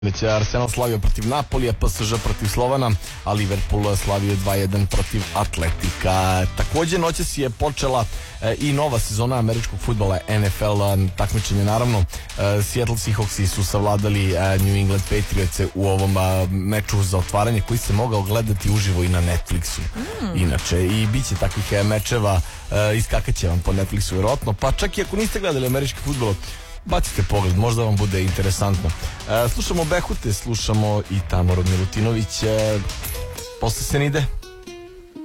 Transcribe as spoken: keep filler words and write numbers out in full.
Već je Arsenal slavio protiv Napolija, P S Ž protiv Slovana, a Liverpool slavio dva jedan protiv Atletika. Također noćas je počela e, i nova sezona američkog fudbala N F L takmičenje. Naravno, e, Seattle Seahawksi su savladali e, New England Patriots u ovom a, meču za otvaranje koji se mogao gledati uživo i na Netflixu. Mm. Inače, i bit će takvih e, mečeva, e, iskakaće vam po Netflixu vjerojatno, pa čak i ako niste gledali američki fudbal, bacite pogled, možda vam bude interesantno. E, slušamo Behute, slušamo i Tamoru Milutinović. E, posle se ne ide.